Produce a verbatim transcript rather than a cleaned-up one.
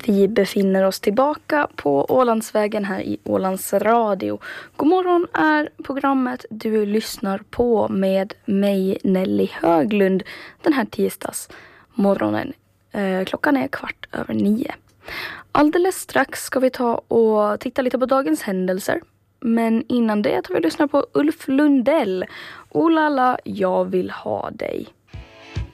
Vi befinner oss tillbaka på Ålandsvägen här i Ålands Radio. God morgon är programmet du lyssnar på med mig Nelly Höglund den här tisdags morgonen. Eh, klockan är kvart över nio. Alldeles strax ska vi ta och titta lite på dagens händelser. Men innan det tar vi lyssna på Ulf Lundell. Oh la la, jag vill ha dig.